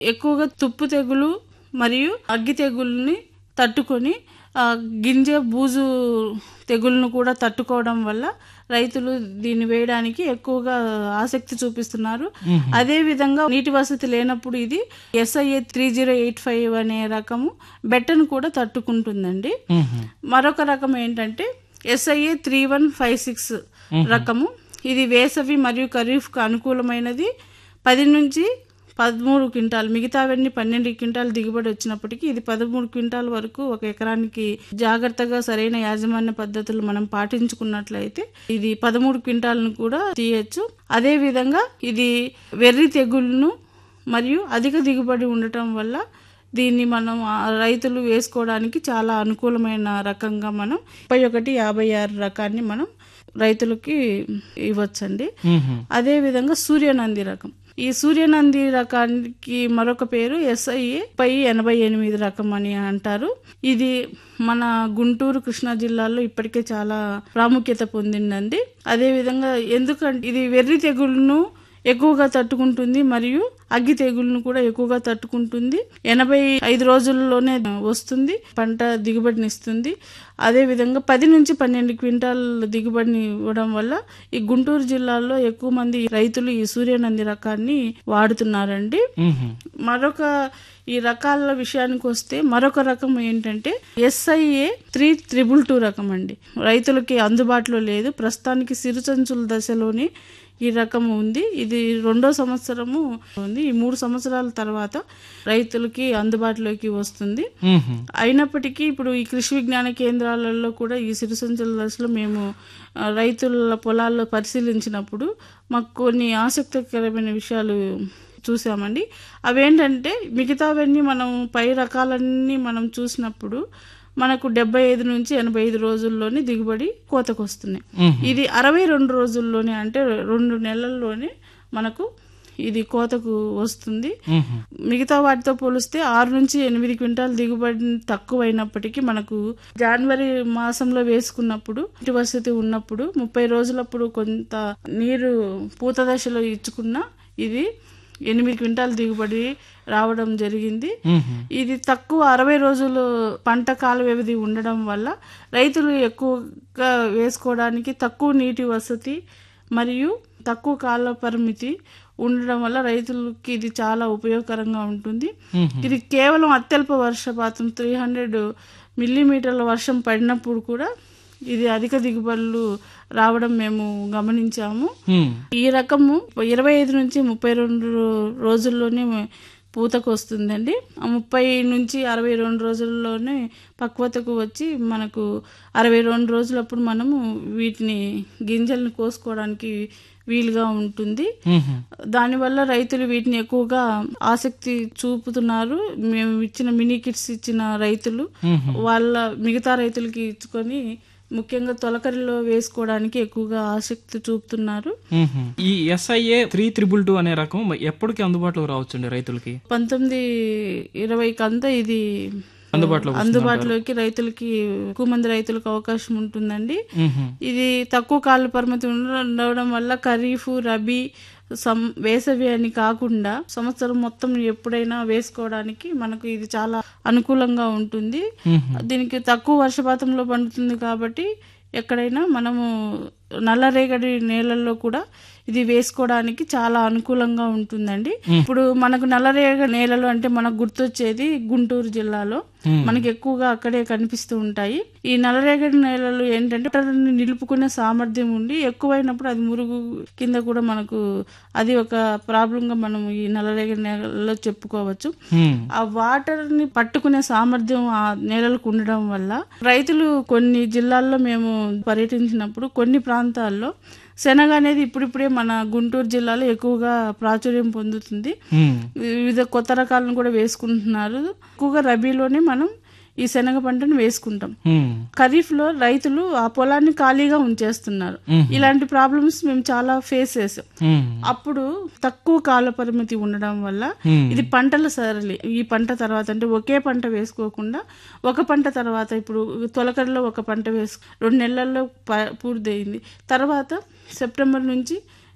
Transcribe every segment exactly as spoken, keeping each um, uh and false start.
ఎక్కువగా తుప్పు తెగులు మరియు అగ్గి తెగుల్ని తట్టుకొని ఆ గింజ బూజు తెగులను కూడా తట్టుకోవడం వల్ల రైతులు దీన్ని వేయడానికి ఎక్కువగా ఆసక్తి చూపిస్తున్నారు. అదే విధంగా నీటి వసతి లేనప్పుడు ఇది ఎస్ఐఏ త్రీ జీరో ఎయిట్ ఫైవ్ అనే రకము బెట్టను కూడా తట్టుకుంటుందండి. మరొక రకం ఏంటంటే ఎస్ఐఏ త్రీ వన్ ఫైవ్ సిక్స్ రకము. ఇది వేసవి మరియు ఖరీఫ్కు అనుకూలమైనది. పది నుంచి పదమూడు క్వింటాల్, మిగతావన్నీ పన్నెండు క్వింటాల్ దిగుబడి వచ్చినప్పటికీ ఇది పదమూడు క్వింటాల్ వరకు ఒక ఎకరానికి జాగ్రత్తగా సరైన యాజమాన్య పద్ధతులు మనం పాటించుకున్నట్లయితే ఇది పదమూడు క్వింటాల్ను కూడా తీయచ్చు. అదే విధంగా ఇది వెర్రి తెగుళ్ళను మరియు అధిక దిగుబడి ఉండటం వల్ల దీన్ని మనం రైతులు వేసుకోవడానికి చాలా అనుకూలమైన రకంగా మనం ముప్పై ఒకటి యాభై ఆరు రకాన్ని మనం రైతులకి ఇవ్వచ్చండి. అదే విధంగా సూర్యనంది రకం. ఈ సూర్యనంది రకానికి మరొక పేరు ఎస్ఐఏ పై ఎనభై ఎనిమిది రకం అని అంటారు. ఇది మన గుంటూరు కృష్ణా జిల్లాలో ఇప్పటికే చాలా ప్రాముఖ్యత పొందిందండి. అదే విధంగా ఎందుకంటే ఇది వెర్రి తెగుళ్ళను ఎక్కువగా తట్టుకుంటుంది మరియు అగ్గి తెగుళ్ళను కూడా ఎక్కువగా తట్టుకుంటుంది. ఎనభై ఐదు రోజుల్లోనే వస్తుంది, పంట దిగుబడిని ఇస్తుంది. అదే విధంగా పది నుంచి పన్నెండు క్వింటాల్ దిగుబడిని ఇవ్వడం వల్ల ఈ గుంటూరు జిల్లాలో ఎక్కువ మంది రైతులు ఈ సూర్యనంది రకాన్ని వాడుతున్నారండి. మరొక ఈ రకాల విషయానికి వస్తే మరొక రకం ఏంటంటే ఎస్ఐఏ త్రీ త్రిబుల్ టూ రకం అండి. రైతులకి అందుబాటులో లేదు, ప్రస్తుతానికి సిరుచంచుల దశలోని ఈ రకం ఉంది. ఇది రెండో సంవత్సరము ఉంది. ఈ మూడు సంవత్సరాల తర్వాత రైతులకి అందుబాటులోకి వస్తుంది. అయినప్పటికీ ఇప్పుడు ఈ కృషి విజ్ఞాన కేంద్రాలలో కూడా ఈ సిరుసంచుల దశలో మేము రైతుల పొలాల్లో పరిశీలించినప్పుడు మాకు కొన్ని ఆసక్తికరమైన విషయాలు చూసామండి. అవేంటంటే మిగతావన్నీ మనం పై రకాలన్నీ మనం చూసినప్పుడు మనకు డెబ్బై ఐదు నుంచి ఎనభై ఐదు రోజుల్లోనే దిగుబడి కోతకు వస్తున్నాయి. ఇది అరవై రెండు రోజుల్లోనే అంటే రెండు నెలల్లోనే మనకు ఇది కోతకు వస్తుంది. మిగతా వాటితో పోలిస్తే ఆరు నుంచి ఎనిమిది క్వింటాల్ దిగుబడి తక్కువైనప్పటికీ మనకు జనవరి మాసంలో వేసుకున్నప్పుడు నీటి వసతి ఉన్నప్పుడు ముప్పై రోజులప్పుడు కొంత నీరు పూత దశలో ఇచ్చుకున్న ఇది ఎనిమిది క్వింటాల్ దిగుబడి రావడం జరిగింది. ఇది తక్కువ అరవై రోజులు పంట కాల వ్యవధి ఉండడం వల్ల రైతులు ఎక్కువగా వేసుకోవడానికి తక్కువ నీటి వసతి మరియు తక్కువ కాల పరిమితి ఉండడం వల్ల రైతులకి ఇది చాలా ఉపయోగకరంగా ఉంటుంది. ఇది కేవలం అత్యల్ప వర్షపాతం త్రీ హండ్రెడ్ మిల్లీమీటర్ల వర్షం పడినప్పుడు కూడా ఇది అధిక దిగుబడులు రావడం మేము గమనించాము. ఈ రకము ఇరవై ఐదు నుంచి ముప్పై రెండు రోజుల్లోనే పూతకు వస్తుందండి. ముప్పై నుంచి అరవై రెండు రోజుల్లోనే పక్వతకు వచ్చి మనకు అరవై రెండు రోజులప్పుడు మనము వీటిని గింజలను కోసుకోవడానికి వీలుగా ఉంటుంది. దానివల్ల రైతులు వీటిని ఎక్కువగా ఆసక్తి చూపుతున్నారు. మేము ఇచ్చిన మినీ కిట్స్ ఇచ్చిన రైతులు వాళ్ళ మిగతా రైతులకి ఇచ్చుకొని ముఖ్యంగా తొలకరిలో వేసుకోవడానికి ఎక్కువగా ఆసక్తి చూపుతున్నారు. ఈ ఎస్ఐఏ త్రీ త్రిబుల్ టూ అనే రకం ఎప్పటికి అందుబాటులో రావచ్చండి రైతులకి? పంతొమ్మిది ఇరవైకి అంతా ఇది అందుబాటులో అందుబాటులోకి రైతులకి ఎక్కువ మంది రైతులకు అవకాశం ఉంటుందండి. ఇది తక్కువ కాల పరిమితి ఉండడం వల్ల ఖరీఫ్, రబీ, సం వేసవి అని కాకుండా సంవత్సరం మొత్తం ఎప్పుడైనా వేసుకోవడానికి మనకు ఇది చాలా అనుకూలంగా ఉంటుంది. దీనికి తక్కువ వర్షపాతంలో పండుతుంది కాబట్టి ఎక్కడైనా మనము నల్లరేగడి నేలల్లో కూడా ఇది వేసుకోవడానికి చాలా అనుకూలంగా ఉంటుందండి. ఇప్పుడు మనకు నల్లరేగడి నేలలు అంటే మనకు గుర్తొచ్చేది గుంటూరు జిల్లాలో మనకి ఎక్కువగా అక్కడే కనిపిస్తూ ఉంటాయి. ఈ నల్లరేగడి నేలలు ఏంటంటే నిలుపుకునే సామర్థ్యం ఉండి ఎక్కువైనప్పుడు అది మురుగు కింద కూడా మనకు అది ఒక ప్రాబ్లం గా మనం ఈ నల్లరేగడి నేలలో చెప్పుకోవచ్చు. ఆ వాటర్ ని పట్టుకునే సామర్థ్యం ఆ నేలలకు ఉండడం వల్ల రైతులు కొన్ని జిల్లాల్లో మేము పర్యటించినప్పుడు కొన్ని ప్రాంతాల్లో శనగ అనేది ఇప్పుడిప్పుడే మన గుంటూరు జిల్లాలో ఎక్కువగా ప్రాచుర్యం పొందుతుంది. వివిధ కొత్త రకాలను కూడా వేసుకుంటున్నారు. ఎక్కువగా రబీలోనే మనం ఈ శనగ పంటను వేసుకుంటాం. ఖరీఫ్ లో రైతులు ఆ పొలాన్ని ఖాళీగా ఉంచేస్తున్నారు. ఇలాంటి ప్రాబ్లమ్స్ మేము చాలా ఫేస్ చేసాం. అప్పుడు తక్కువ కాల పరిమితి ఉండడం వల్ల ఇది పంటల సరళి ఈ పంట తర్వాత అంటే ఒకే పంట వేసుకోకుండా ఒక పంట తర్వాత ఇప్పుడు తొలకరిలో ఒక పంట వేసు రెండు నెలల్లో పూర్తయింది. తర్వాత సెప్టెంబర్ నుంచి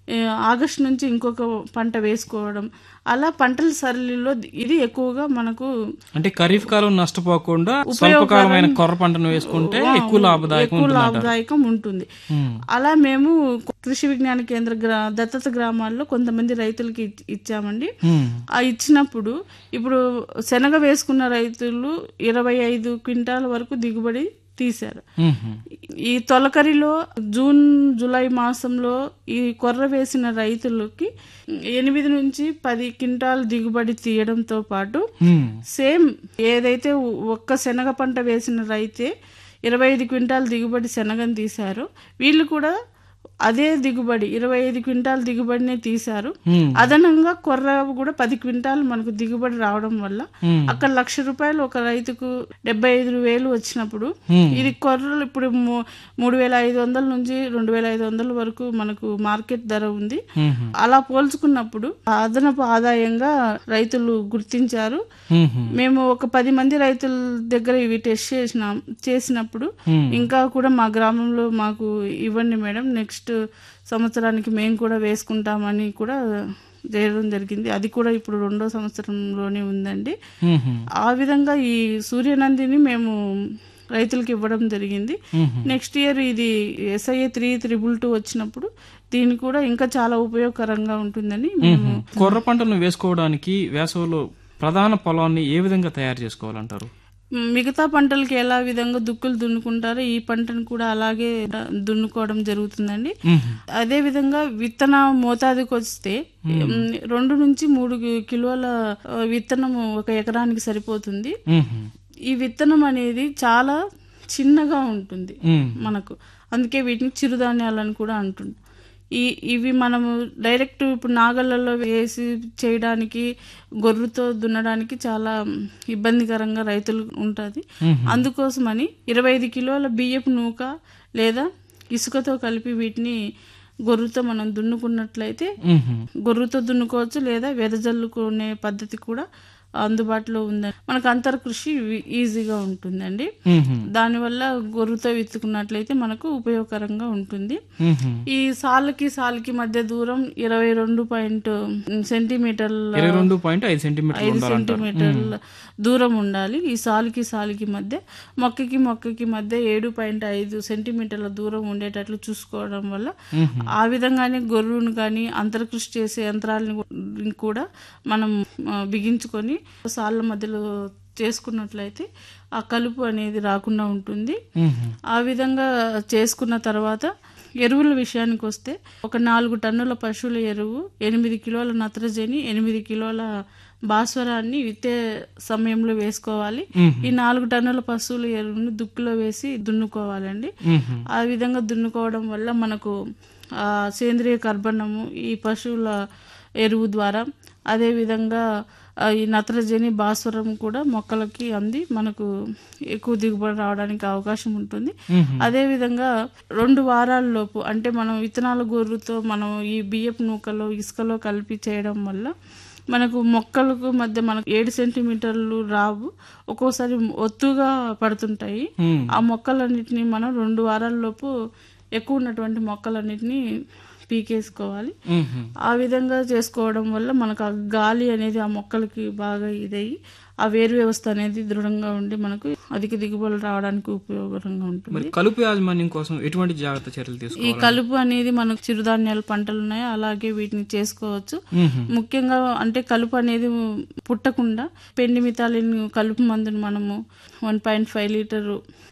ఏ, ఆగస్టు నుంచి ఇంకొక పంట వేసుకోవడం, అలా పంటల సరళిలో ఇది ఎక్కువగా మనకు అంటే ఖరీఫ్ కాలం నష్టపోకుండా స్వల్పకాలమైన కొర్ర పంటను వేసుకుంటే ఎక్కువ లాభదాయకం ఎక్కువ ఉంటుంది అంటారు. లాభదాయకం ఉంటుంది. అలా మేము కృషి విజ్ఞాన కేంద్ర గ్రా దత్తత గ్రామాల్లో కొంతమంది రైతులకి ఇచ్- ఇచ్చామండి. మ్మ్. ఆ ఇచ్చినప్పుడు ఇప్పుడు శనగ వేసుకున్న రైతులు ఇరవై ఐదు క్వింటాల వరకు దిగుబడి తీశారు. మ్మ్. ఈ తొలకరిలో జూన్ జూలై మాసంలో ఈ కొర్ర వేసిన రైతులకి ఎనిమిది నుంచి పది క్వింటాల్ దిగుబడి తీయడంతో పాటు మ్మ్. సేమ్ ఏదైతే ఒక్క శనగ పంట వేసిన రైతే ఇరవై ఐదు క్వింటాల్ దిగుబడి శనగని తీశారో వీళ్ళు కూడా అదే దిగుబడి ఇరవై ఐదు క్వింటాల్ దిగుబడినే తీశారు. మ్మ్. అదనంగా కొర్ర కూడా పది క్వింటాల్ మనకు దిగుబడి రావడం వల్ల మ్మ్. అక్కడ లక్ష రూపాయలు ఒక రైతుకు డెబ్బై ఐదు వేలు వచ్చినప్పుడు మ్మ్. ఇది కొర్రలు ఇప్పుడు మూ- మూడు వేల ఐదు వందల నుంచి రెండు వేల ఐదు వందల వరకు మనకు మార్కెట్ ధర ఉంది. మ్మ్. అలా పోల్చుకున్నప్పుడు అదనపు ఆదాయంగా రైతులు గుర్తించారు. మ్మ్. మేము ఒక పది మంది రైతుల దగ్గర ఇవి టెస్ట్ చేసినాం చేసినప్పుడు మ్మ్. ఇంకా కూడా మా గ్రామంలో మాకు ఇవ్వండి మేడం, నెక్స్ట్ సంవత్సరానికి మేము కూడా వేసుకుంటామని కూడా చేయడం జరిగింది. అది కూడా ఇప్పుడు రెండో సంవత్సరంలోనే ఉందండి. మ్మ్. ఆ విధంగా ఈ సూర్యనందిని మేము రైతులకు ఇవ్వడం జరిగింది. మ్మ్. నెక్స్ట్ ఇయర్ ఇది ఎస్ఐఏ త్రీ త్రిబుల్ టూ వచ్చినప్పుడు దీని కూడా ఇంకా చాలా ఉపయోగకరంగా ఉంటుందని మేము మ్మ్. కొర్ర పంటను వేసుకోవడానికి వేసవిలో ప్రధాన పొలాన్ని ఏ విధంగా తయారు చేసుకోవాలంటారు? మిగతా పంటలకి ఎలా విధంగా దుక్కులు దున్నుకుంటారో ఈ పంటను కూడా అలాగే దున్నుకోవడం జరుగుతుందండి. మ్మ్. అదే విధంగా విత్తన మోతాదుకి వస్తే ఉమ్, రెండు నుంచి మూడు కిలోల ఆ, విత్తనం ఒక ఎకరానికి సరిపోతుంది. మ్మ్. ఈ విత్తనం అనేది చాలా చిన్నగా ఉంటుంది మ్మ్. మనకు, అందుకే వీటిని చిరుధాన్యాలని కూడా అంటుంది. ఈ ఇవి మనము డైరెక్ట్ ఇప్పుడు నాగళ్ళలో వేసి చేయడానికి గొర్రుతో దున్నడానికి చాలా ఇబ్బందికరంగా రైతులు ఉంటుంది. మ్మ్. అందుకోసమని ఇరవై ఐదు కిలోల బియ్యపు నూక లేదా ఇసుకతో కలిపి వీటిని గొర్రుతో మనం దున్నుకున్నట్లయితే మ్మ్. గొర్రుతో దున్నుకోవచ్చు, లేదా వెదజల్లుకునే పద్ధతి కూడా అందుబాటులో ఉందండి. మనకు అంతర కృషి వి- ఈజీగా ఉంటుందండి. మ్మ్. దానివల్ల గొర్రుతో విత్తుకున్నట్లయితే మనకు ఉపయోగకరంగా ఉంటుంది. మ్మ్. ఈ సాళ్ళకి సాలుకి మధ్య దూరం ఇరవై రెండు పాయింట్ సెంటీమీటర్ల ఇరవై రెండు పాయింట్ ఐదు సెంటీమీటర్లు ఐదు ఉండాలంటారు. సెంటీమీటర్ల దూరం ఉండాలి. ఈ సాలుకి సాలుకి మధ్య మొక్కకి మొక్కకి మధ్య ఏడు పాయింట్ ఐదు సెంటీమీటర్ల దూరం ఉండేటట్లు చూసుకోవడం వల్ల మ్మ్. ఆ విధంగానే గొర్రును కానీ అంతర్కృషి చేసే యంత్రాలను కూడా మనం ఆ, బిగించుకొని సాళ్ళ మధ్యలో చేసుకున్నట్లయితే ఆ కలుపు అనేది రాకుండా ఉంటుంది. మ్మ్. ఆ విధంగా చేసుకున్న తర్వాత ఎరువుల విషయానికి వస్తే ఒక నాలుగు టన్నుల పశువుల ఎరువు, ఎనిమిది కిలోల నత్రజని, ఎనిమిది కిలోల భాస్వరాన్ని విత్తే సమయంలో వేసుకోవాలి. మ్మ్. ఈ నాలుగు టన్నుల పశువుల ఎరువును దుక్కులో వేసి దున్నుకోవాలండి. మ్మ్. ఆ విధంగా దున్నుకోవడం వల్ల మనకు ఆ సేంద్రియ కర్బనము ఈ పశువుల ఎరువు ద్వారా, అదేవిధంగా ఆ, ఈ నత్రజని భాస్వరం కూడా మొక్కలకి అంది మనకు ఎక్కువ దిగుబడి రావడానికి అవకాశం ఉంటుంది. మ్మ్. అదేవిధంగా రెండు వారాల లోపు అంటే మనం విత్తనాల గొర్రుతో మనం ఈ బియ్యపు నూకలో ఇసుకలో కలిపి చేయడం వల్ల మనకు మొక్కలకు మధ్య మనకు ఏడు సెంటీమీటర్లు రావు, ఒక్కోసారి ఒత్తుగా పడుతుంటాయి. మ్మ్. ఆ మొక్కలన్నిటిని మనం రెండు వారాల లోపు ఎక్కువ ఉన్నటువంటి మొక్కలన్నిటిని పీకేసుకోవాలి. మ్మ్. ఆ విధంగా చేసుకోవడం వల్ల మనకు ఆ గాలి అనేది ఆ మొక్కలకి బాగా ఇదయ్యి ఆ వేరు వ్యవస్థ అనేది దృఢంగా ఉండి మనకు అధిక దిగుబడులు రావడానికి ఉపయోగకరంగా ఉంటుంది. మరి కలుపు యాజమాన్యం కోసం ఎటువంటి జాగ్రత్త చర్యలు ఈ తీసుకోవాలి? కలుపు అనేది మనకు చిరుధాన్యాల పంటలు ఉన్నాయి, అలాగే వీటిని చేసుకోవచ్చు. మ్మ్. ముఖ్యంగా అంటే కలుపు అనేది పుట్టకుండా పెండిమితాలిన్ కలుపు మందుని మనము వన్ పాయింట్ ఫైవ్ లీటర్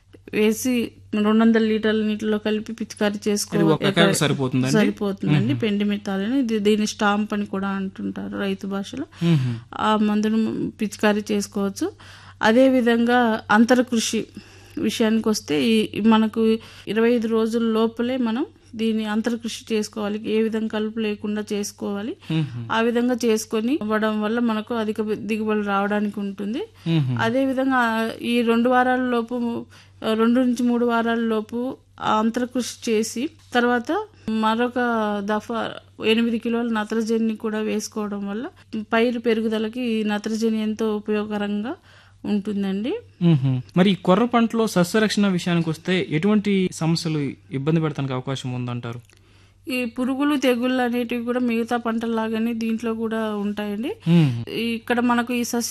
వేసి రెండు వందల లీటర్ల నీటిలో కలిపి పిచికారీ ఒక చేసుకోవాలి. ఎకరాకు సరిపోతుందండి? సరిపోతుందండి. పెండిమితాలిన్ ఇది దీని స్టాంప్ అని కూడా అంటుంటారు రైతు భాషలో. మ్మ్. ఆ మందును పిచికారీ చేసుకోవచ్చు. అదే విధంగా అంతర కృషి విషయానికి వస్తే ఈ మనకు ఇరవై ఐదు రోజుల లోపలే మనం దీన్ని అంతర కృషి చేసుకోవాలి. ఏ విధంగా కలుపు లేకుండా చేసుకోవాలి. మ్మ్. ఆ విధంగా చేసుకొని ఇవ్వడం వల్ల మనకు అధిక దిగుబడి రావడానికి ఉంటుంది. మ్మ్. అదే విధంగా ఈ రెండు వారాల లోపు రెండు నుంచి మూడు వారాల లోపు అంతరకృషి చేసి తర్వాత మరొక దఫా ఎనిమిది కిలోల నత్రజని కూడా వేసుకోవడం వల్ల పైరు పెరుగుదలకి ఈ నత్రజని ఎంతో ఉపయోగకరంగా ఉంటుందండి. మ్మ్. మరి ఈ కొర్ర పంటలో సస్యరక్షణ విషయానికి వస్తే ఎటువంటి సమస్యలు ఇబ్బంది పెడతానికి అవకాశం ఉందంటారు? ఈ పురుగులు తెగుళ్ళు అనేటివి కూడా మిగతా పంటల్లాగానే దీంట్లో కూడా ఉంటాయండి. మ్మ్. ఇక్కడ మనకు ఈ సస్య